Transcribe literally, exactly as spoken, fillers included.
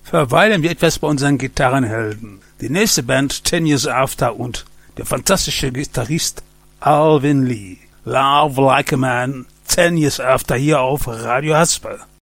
verweilen wir etwas bei unseren Gitarrenhelden. Die nächste Band Ten Years After und der fantastische Gitarrist Alvin Lee. Love Like a Man, Ten Years After hier auf Radio Hasper.